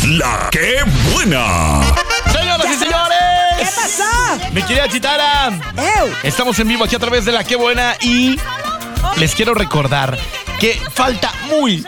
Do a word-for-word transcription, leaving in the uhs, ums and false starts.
La que buena. Señoras y señores. ¿Qué pasó? Mi querida Chitara. ¡Ew! Estamos en vivo aquí a través de La que buena y les quiero recordar que falta muy,